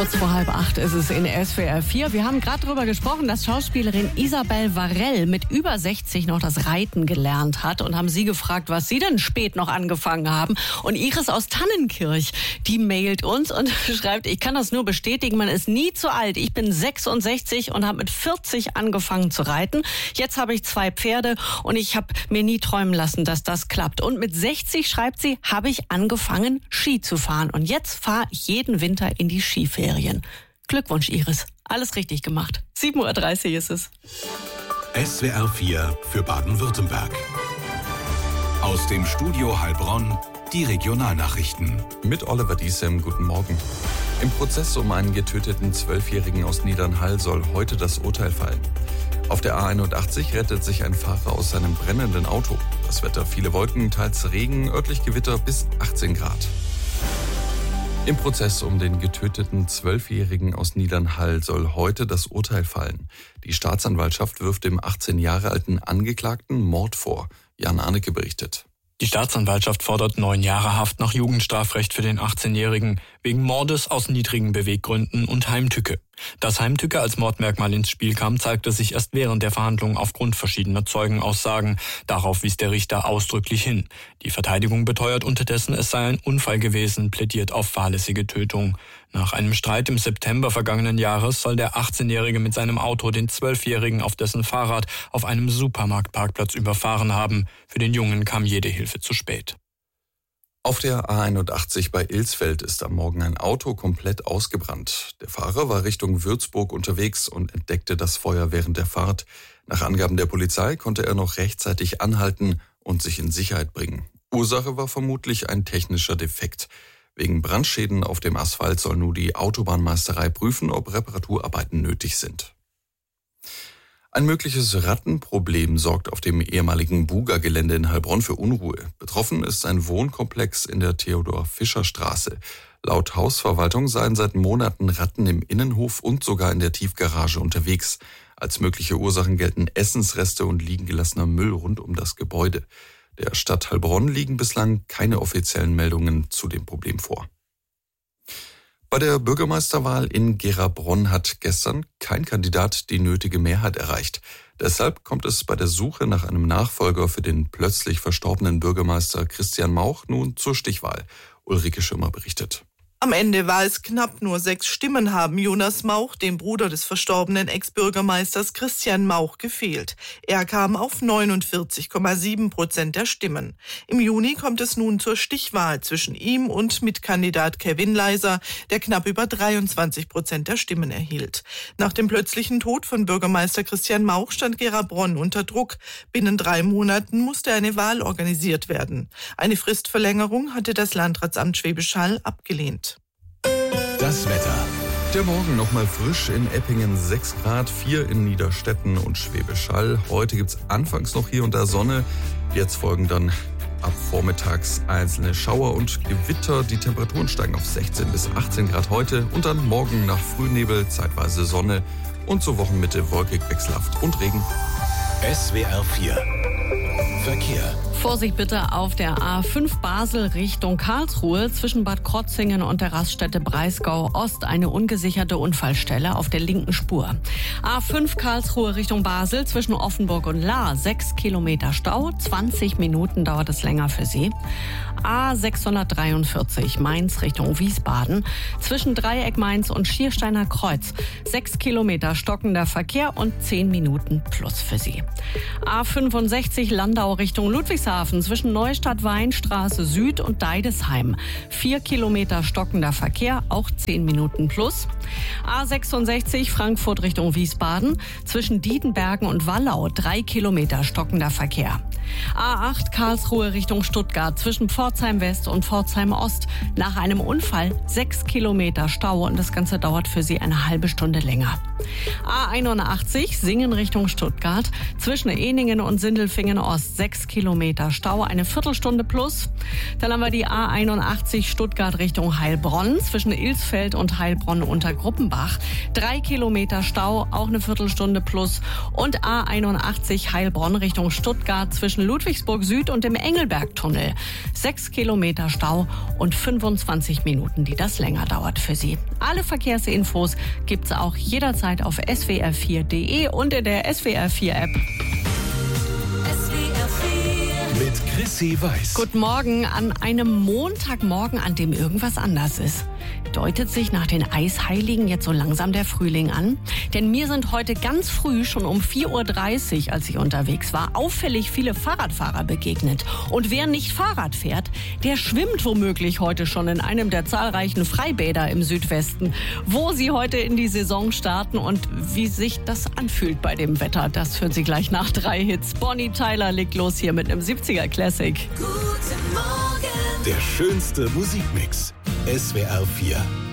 Kurz vor 7:30 ist es in SWR 4. Wir haben gerade darüber gesprochen, dass Schauspielerin Isabel Varell mit über 60 noch das Reiten gelernt hat und haben sie gefragt, was sie denn spät noch angefangen haben. Und Iris aus Tannenkirch, die mailt uns und schreibt, ich kann das nur bestätigen, man ist nie zu alt. Ich bin 66 und habe mit 40 angefangen zu reiten. Jetzt habe ich 2 Pferde und ich habe mir nie träumen lassen, dass das klappt. Und mit 60, schreibt sie, habe ich angefangen, Ski zu fahren. Und jetzt fahre ich jeden Winter in die Skiferien. Glückwunsch, Iris. Alles richtig gemacht. 7:30 Uhr ist es. SWR 4 für Baden-Württemberg. Aus dem Studio Heilbronn die Regionalnachrichten. Mit Oliver Diesem, guten Morgen. Im Prozess um einen getöteten 12-Jährigen aus Niedernhall soll heute das Urteil fallen. Auf der A81 rettet sich ein Fahrer aus seinem brennenden Auto. Das Wetter, viele Wolken, teils Regen, örtlich Gewitter bis 18 Grad. Im Prozess um den getöteten 12-Jährigen aus Niedernhall soll heute das Urteil fallen. Die Staatsanwaltschaft wirft dem 18 Jahre alten Angeklagten Mord vor. Jan Arnecke berichtet. Die Staatsanwaltschaft fordert 9 Jahre Haft nach Jugendstrafrecht für den 18-Jährigen wegen Mordes aus niedrigen Beweggründen und Heimtücke. Dass Heimtücke als Mordmerkmal ins Spiel kam, zeigte sich erst während der Verhandlungen aufgrund verschiedener Zeugenaussagen. Darauf wies der Richter ausdrücklich hin. Die Verteidigung beteuert unterdessen, es sei ein Unfall gewesen, plädiert auf fahrlässige Tötung. Nach einem Streit im September vergangenen Jahres soll der 18-Jährige mit seinem Auto den 12-Jährigen auf dessen Fahrrad auf einem Supermarktparkplatz überfahren haben. Für den Jungen kam jede Hilfe zu spät. Auf der A81 bei Ilsfeld ist am Morgen ein Auto komplett ausgebrannt. Der Fahrer war Richtung Würzburg unterwegs und entdeckte das Feuer während der Fahrt. Nach Angaben der Polizei konnte er noch rechtzeitig anhalten und sich in Sicherheit bringen. Ursache war vermutlich ein technischer Defekt. Wegen Brandschäden auf dem Asphalt soll nun die Autobahnmeisterei prüfen, ob Reparaturarbeiten nötig sind. Ein mögliches Rattenproblem sorgt auf dem ehemaligen Buga-Gelände in Heilbronn für Unruhe. Betroffen ist ein Wohnkomplex in der Theodor-Fischer-Straße. Laut Hausverwaltung seien seit Monaten Ratten im Innenhof und sogar in der Tiefgarage unterwegs. Als mögliche Ursachen gelten Essensreste und liegen gelassener Müll rund um das Gebäude. Der Stadt Heilbronn liegen bislang keine offiziellen Meldungen zu dem Problem vor. Bei der Bürgermeisterwahl in Gera-Bronn hat gestern kein Kandidat die nötige Mehrheit erreicht. Deshalb kommt es bei der Suche nach einem Nachfolger für den plötzlich verstorbenen Bürgermeister Christian Mauch nun zur Stichwahl. Ulrike Schirmer berichtet. Am Ende war es knapp, nur 6 Stimmen haben Jonas Mauch, dem Bruder des verstorbenen Ex-Bürgermeisters Christian Mauch, gefehlt. Er kam auf 49,7% der Stimmen. Im Juni kommt es nun zur Stichwahl zwischen ihm und Mitkandidat Kevin Leiser, der knapp über 23% der Stimmen erhielt. Nach dem plötzlichen Tod von Bürgermeister Christian Mauch stand Gera-Bronn unter Druck. Binnen 3 Monaten musste eine Wahl organisiert werden. Eine Fristverlängerung hatte das Landratsamt Schwäbisch Hall abgelehnt. Das Wetter. Der Morgen nochmal frisch, in Eppingen 6 Grad, 4 in Niederstetten und Schwäbisch Hall. Heute gibt's anfangs noch hier und da Sonne. Jetzt folgen dann ab vormittags einzelne Schauer und Gewitter. Die Temperaturen steigen auf 16 bis 18 Grad heute und dann morgen nach Frühnebel zeitweise Sonne und zur Wochenmitte wolkig, wechselhaft und Regen. SWR 4 Verkehr. Vorsicht bitte auf der A5 Basel Richtung Karlsruhe zwischen Bad Krotzingen und der Raststätte Breisgau Ost eine ungesicherte Unfallstelle auf der linken Spur. A5 Karlsruhe Richtung Basel zwischen Offenburg und Lahr 6 Kilometer Stau, 20 Minuten dauert es länger für Sie. A643 Mainz Richtung Wiesbaden zwischen Dreieck Mainz und Schiersteiner Kreuz 6 Kilometer stockender Verkehr und 10 Minuten plus für Sie. A65 Landau Richtung Ludwigshafen zwischen Neustadt Weinstraße Süd und Deidesheim 4 Kilometer stockender Verkehr, auch 10 Minuten plus. A66 Frankfurt Richtung Wiesbaden zwischen Dietenbergen und Wallau 3 Kilometer stockender Verkehr. A8 Karlsruhe Richtung Stuttgart zwischen Pforzheim West und Pforzheim Ost nach einem Unfall 6 Kilometer Stau und das Ganze dauert für Sie eine halbe Stunde länger. A81 Singen Richtung Stuttgart zwischen Ehningen und Sindelfingen Ost 6 Kilometer Stau, eine Viertelstunde plus. Dann haben wir die A81 Stuttgart Richtung Heilbronn zwischen Ilsfeld und Heilbronn unter Gruppenbach 3 Kilometer Stau, auch eine Viertelstunde plus. Und A81 Heilbronn Richtung Stuttgart zwischen zwischen Ludwigsburg Süd und dem Engelbergtunnel. 6 Kilometer Stau und 25 Minuten, die das länger dauert für Sie. Alle Verkehrsinfos gibt's auch jederzeit auf swr4.de und in der SWR4-App. Mit Chrissy Weiß. Guten Morgen an einem Montagmorgen, an dem irgendwas anders ist. Deutet sich nach den Eisheiligen jetzt so langsam der Frühling an? Denn mir sind heute ganz früh, schon um 4.30 Uhr, als ich unterwegs war, auffällig viele Fahrradfahrer begegnet. Und wer nicht Fahrrad fährt, der schwimmt womöglich heute schon in einem der zahlreichen Freibäder im Südwesten. Wo sie heute in die Saison starten und wie sich das anfühlt bei dem Wetter, das hören Sie gleich nach 3 Hits. Bonnie Tyler legt los hier mit einem 70er Classic. Der schönste Musikmix. SWR 4.